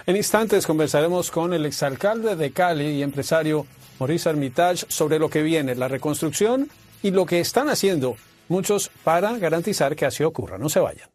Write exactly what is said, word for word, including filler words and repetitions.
En instantes conversaremos con el exalcalde de Cali y empresario Maurice Armitage sobre lo que viene, la reconstrucción y lo que están haciendo muchos para garantizar que así ocurra. No se vayan.